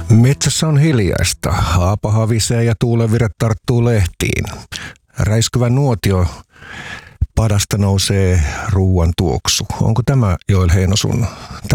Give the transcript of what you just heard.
Metsässä on hiljaista. Haapa havisee ja tuulenvire tarttuu lehtiin. Räiskyvä nuotio padasta nousee ruuan tuoksu. Onko tämä Joel Heino sun